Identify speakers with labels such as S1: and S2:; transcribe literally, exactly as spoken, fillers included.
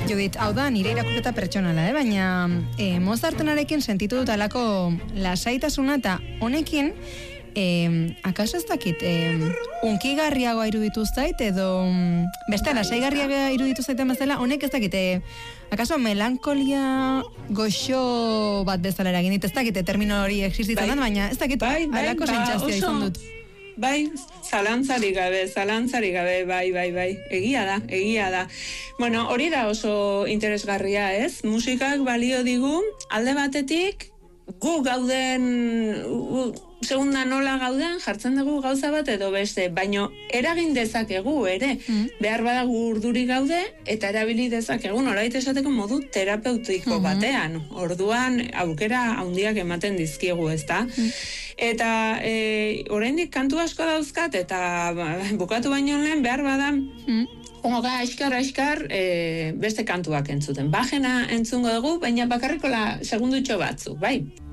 S1: Judit, hau da, nire irakurketa pertsonala, eh? Baina eh, Mozartenarekin sentitu dut alako lasaitasuna eta honekin, eh, akaso ez dakit, eh, unkigarriagoa iruditu zait, edo beste lasaigarriagoa iruditu zaiten bezala, honek ez dakit, eh, akaso melankolia goxo bat bezala eragin dit, ez dakit, termino hori existitzen
S2: bai,
S1: den, baina ez dakit,
S2: bai, bai,
S1: alako
S2: ba,
S1: sentsazioa izan dut.
S2: Bai, zalantzari gabe, zalantzari gabe, bai, bai, bai, egia da, egia da. Bueno, hori da oso interesgarria, ez? Musikak balio digu, alde batetik, gu gauden, segunda nola gauden, jartzen dugu gauza bat edo beste, baino eragin dezakegu ere, mm. behar bada gu urduri gaude, eta erabili dezakegu, norbait esateko modu terapeutiko mm-hmm. batean, orduan aukera handiak ematen dizkiegu, ezta? Mm. Eta e, oraindik kantu asko dauzkat, eta bukatu baino lehen behar bada, mm. Onga, askar, askar, e, beste kantuak entzuten. Bajena entzungo dugu, baina bakarrikola segundutxo batzu, bai?